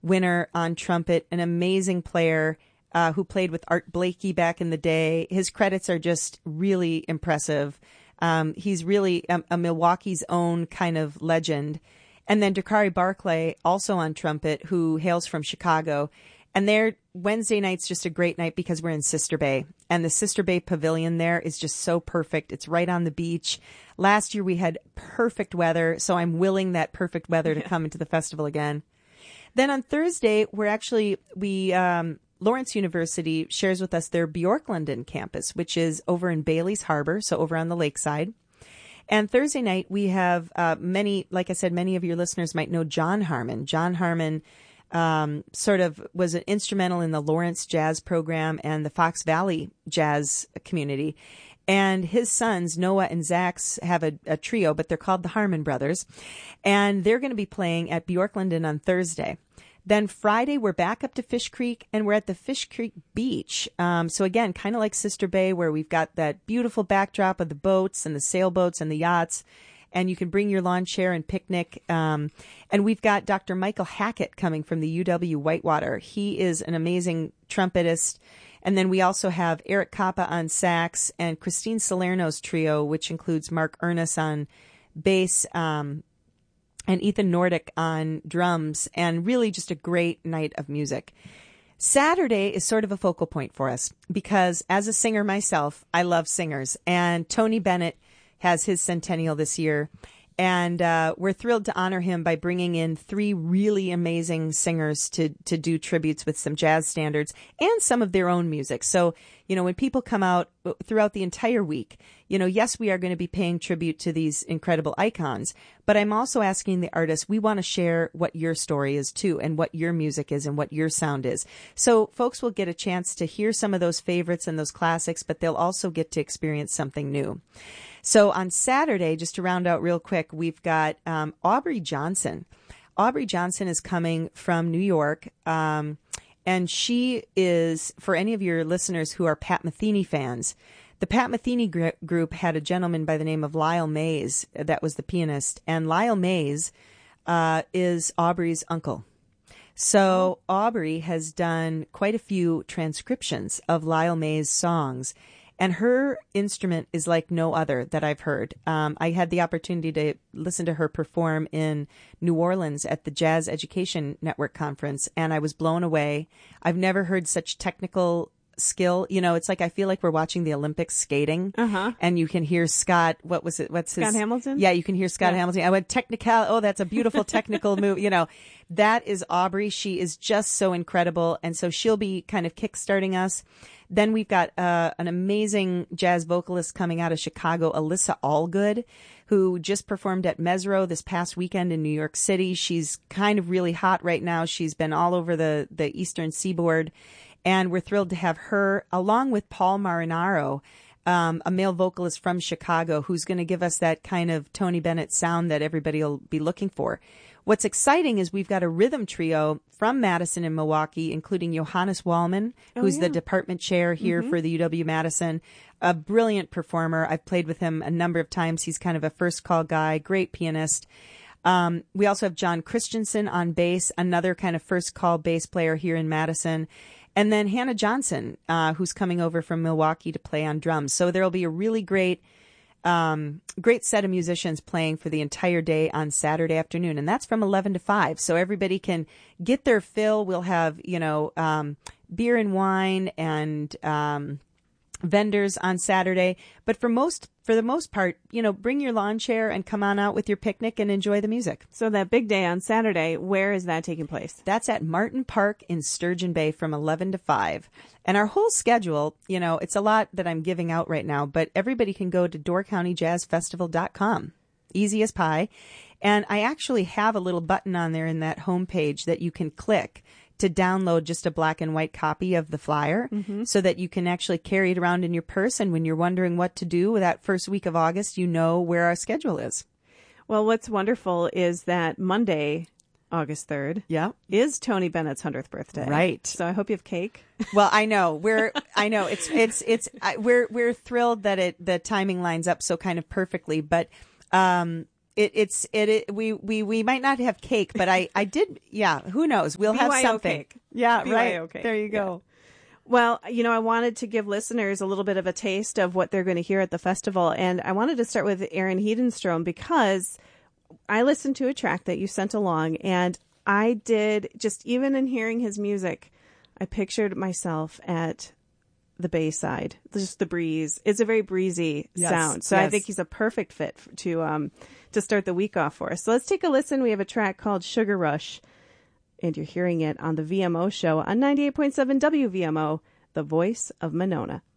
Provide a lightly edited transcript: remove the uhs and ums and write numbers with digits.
winner on trumpet, an amazing player who played with Art Blakey back in the day. His credits are just really impressive. He's really a Milwaukee's own kind of legend. And then Dakari Barclay, also on trumpet, who hails from Chicago. And their Wednesday night's just a great night because we're in Sister Bay. And the Sister Bay Pavilion there is just so perfect. It's right on the beach. Last year we had perfect weather, so I'm willing that perfect weather to come into the festival again. Then on Thursday, Lawrence University shares with us their Bjorklanden campus, which is over in Bailey's Harbor, so over on the lakeside. And Thursday night, we have many of your listeners might know John Harmon. John Harmon sort of was instrumental in the Lawrence Jazz program and the Fox Valley Jazz community. And his sons, Noah and Zach, have a trio, but they're called the Harmon Brothers. And they're going to be playing at Bjorklanden on Thursday. Then Friday, we're back up to Fish Creek, and we're at the Fish Creek Beach. So again, kind of like Sister Bay, where we've got that beautiful backdrop of the boats and the sailboats and the yachts, and you can bring your lawn chair and picnic. And we've got Dr. Michael Hackett coming from the UW Whitewater. He is an amazing trumpetist. And then we also have Eric Kappa on sax and Christine Salerno's trio, which includes Mark Ernest on bass, and Ethan Nordic on drums, and really just a great night of music. Saturday is sort of a focal point for us because as a singer myself, I love singers. And Tony Bennett has his centennial this year. And we're thrilled to honor him by bringing in 3 really amazing singers to do tributes with some jazz standards and some of their own music. So, when people come out throughout the entire week, yes, we are going to be paying tribute to these incredible icons, but I'm also asking the artists, we want to share what your story is too, and what your music is and what your sound is. So folks will get a chance to hear some of those favorites and those classics, but they'll also get to experience something new. So on Saturday, just to round out real quick, we've got Aubrey Johnson. Aubrey Johnson is coming from New York, and she is, for any of your listeners who are Pat Metheny fans, the Pat Metheny group had a gentleman by the name of Lyle Mays that was the pianist, and Lyle Mays is Aubrey's uncle. So Aubrey has done quite a few transcriptions of Lyle Mays' songs, and her instrument is like no other that I've heard. I had the opportunity to listen to her perform in New Orleans at the Jazz Education Network conference, and I was blown away. I've never heard such technical skill. It's like I feel like we're watching the Olympics skating, and you can hear Scott. What was it? What's his? Scott Hamilton? Yeah, you can hear Scott Hamilton. I went technical. Oh, that's a beautiful technical move. That is Aubrey. She is just so incredible, and so she'll be kind of kickstarting us. Then we've got an amazing jazz vocalist coming out of Chicago, Alyssa Allgood, who just performed at Mesro this past weekend in New York City. She's kind of really hot right now. She's been all over the Eastern Seaboard, and we're thrilled to have her, along with Paul Marinaro, a male vocalist from Chicago, who's going to give us that kind of Tony Bennett sound that everybody will be looking for. What's exciting is we've got a rhythm trio from Madison and Milwaukee, including Johannes Wallman, who's the department chair here for the UW-Madison, a brilliant performer. I've played with him a number of times. He's kind of a first-call guy, great pianist. We also have John Christensen on bass, another kind of first-call bass player here in Madison. And then Hannah Johnson, who's coming over from Milwaukee to play on drums. So there will be a really great set of musicians playing for the entire day on Saturday afternoon. And that's from 11 to 5. So everybody can get their fill. We'll have, beer and wine and vendors on Saturday. But for the most part, bring your lawn chair and come on out with your picnic and enjoy the music. So that big day on Saturday, where is that taking place? That's at Martin Park in Sturgeon Bay from 11 to 5. And our whole schedule, it's a lot that I'm giving out right now, but everybody can go to DoorCountyJazzFestival.com. Easy as pie. And I actually have a little button on there in that homepage that you can click to download just a black and white copy of the flyer so that you can actually carry it around in your purse. And when you're wondering what to do that first week of August, you know where our schedule is. Well, what's wonderful is that Monday, August 3rd, is Tony Bennett's 100th birthday. Right. So I hope you have cake. Well, I know we're thrilled that the timing lines up so kind of perfectly, but, we might not have cake, but I did. Yeah, who knows? We'll have something. Cake. Yeah, BYO right. Cake. There you go. Yeah. Well, I wanted to give listeners a little bit of a taste of what they're going to hear at the festival. And I wanted to start with Aaron Hedenstrom because I listened to a track that you sent along, and I did, just even in hearing his music, I pictured myself at the Bayside, just the breeze. It's a very breezy sound. So I think he's a perfect fit to start the week off for us. So let's take a listen. We have a track called Sugar Rush, and you're hearing it on the VMO show on 98.7 WVMO, the voice of Monona.